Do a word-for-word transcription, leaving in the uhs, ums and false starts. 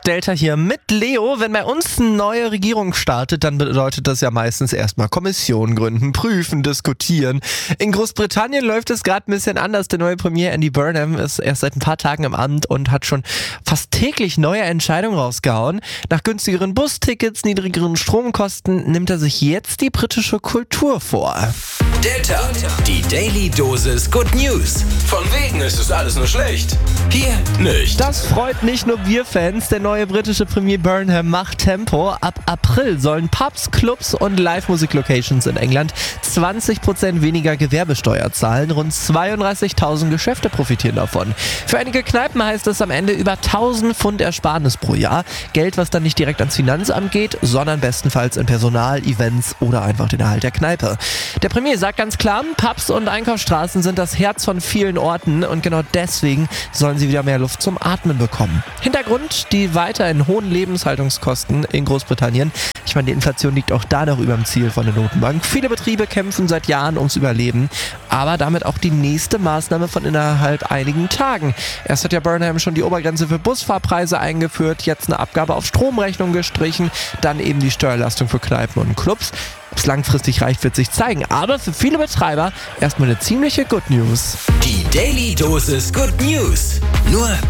Delta hier mit Leo. Wenn bei uns eine neue Regierung startet, dann bedeutet das ja meistens erstmal Kommission gründen, prüfen, diskutieren. In Großbritannien läuft es gerade ein bisschen anders. Der neue Premier Andy Burnham ist erst seit ein paar Tagen im Amt und hat schon fast täglich neue Entscheidungen rausgehauen. Nach günstigeren Bustickets, niedrigeren Stromkosten nimmt er sich jetzt die britische Kultur vor. Delta, die Daily Dosis Good News. Von wegen ist es alles nur schlecht. Hier nicht. Das freut nicht nur wir Fans. Der neue britische Premier Burnham macht Tempo. Ab April sollen Pubs, Clubs und Live-Musik-Locations in England zwanzig Prozent weniger Gewerbesteuer zahlen. Rund zweiunddreißigtausend Geschäfte profitieren davon. Für einige Kneipen heißt es am Ende über tausend Pfund Ersparnis pro Jahr. Geld, was dann nicht direkt ans Finanzamt geht, sondern bestenfalls in Personal, Events oder einfach den Erhalt der Kneipe. Der Premier sagt ganz klar, Pubs und Einkaufsstraßen sind das Herz von vielen Orten und genau deswegen sollen sie wieder mehr Luft zum Atmen bekommen. Hintergrund, die weiterhin hohen Lebenshaltungskosten in Großbritannien. Ich meine, die Inflation liegt auch da noch über dem Ziel von der Notenbank. Viele Betriebe kämpfen seit Jahren ums Überleben, aber damit auch die nächste Maßnahme von innerhalb einigen Tagen. Erst hat ja Burnham schon die Obergrenze für Busfahrpreise eingeführt, jetzt eine Abgabe auf Stromrechnung gestrichen, dann eben die Steuerlastung für Kneipen und Clubs. Ob es langfristig reicht, wird sich zeigen, aber für viele Betreiber erstmal eine ziemliche Good News. Die Daily Dosis Good News. Nur